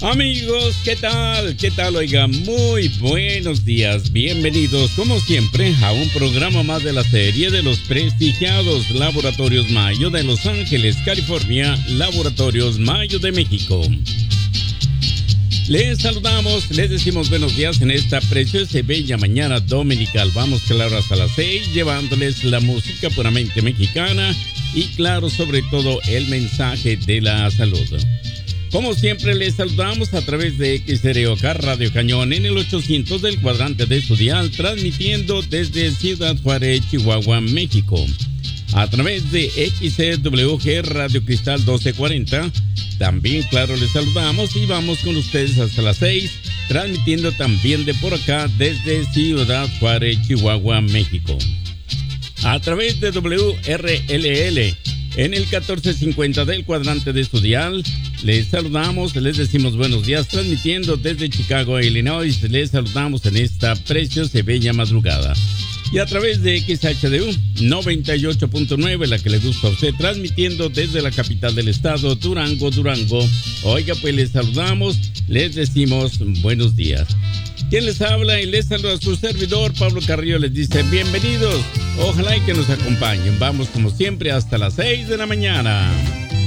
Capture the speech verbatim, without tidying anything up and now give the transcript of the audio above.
Amigos, ¿qué tal? ¿Qué tal? Oiga, muy buenos días. Bienvenidos, como siempre, a un programa más de la serie de los prestigiados Laboratorios Mayo de Los Ángeles, California, Laboratorios Mayo de México. Les saludamos, les decimos buenos días en esta preciosa y bella mañana dominical. Vamos, claro, hasta las seis, llevándoles la música puramente mexicana y, claro, sobre todo, el mensaje de la salud. Como siempre, les saludamos a través de X R O K Radio Cañón en el ochocientos del cuadrante de su dial, transmitiendo desde Ciudad Juárez, Chihuahua, México. A través de X C W G Radio Cristal doce cuarenta. También, claro, les saludamos y vamos con ustedes hasta las seis, transmitiendo también de por acá desde Ciudad Juárez, Chihuahua, México. A través de W R L L en el catorce cincuenta del cuadrante de su dial, les saludamos, les decimos buenos días, transmitiendo desde Chicago, Illinois. Les saludamos en esta preciosa y bella madrugada. Y a través de X H D U noventa y ocho punto nueve, la que le gusta a usted, transmitiendo desde la capital del estado, Durango, Durango. Oiga, pues les saludamos, les decimos buenos días. Quien les habla y les saluda a su servidor, Pablo Carrillo, les dice bienvenidos. Ojalá y que nos acompañen. Vamos como siempre hasta las seis de la mañana.